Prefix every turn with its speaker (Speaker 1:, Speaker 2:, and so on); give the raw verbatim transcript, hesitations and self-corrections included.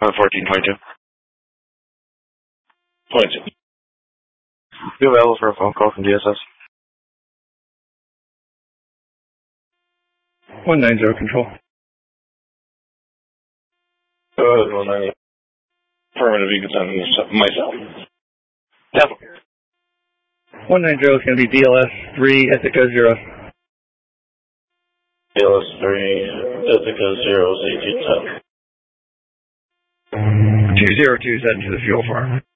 Speaker 1: Uh, fourteen twenty-two.
Speaker 2: twenty-two.
Speaker 1: Be available for a phone call from D S S.
Speaker 3: one nine zero control.
Speaker 2: Go ahead, one nine zero. Affirmative, you can send myself.
Speaker 1: Yep.
Speaker 3: one nine zero is going to be D L S three, Ithaca zero.
Speaker 2: D L S three, Ithaca zero, Z G ten.
Speaker 3: two zero two is heading to the fuel farm.